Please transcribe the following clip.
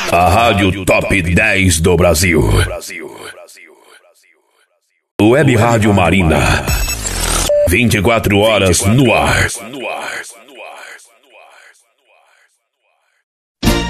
A Rádio Top 10 do Brasil. Web Rádio Marina. 24 horas no ar.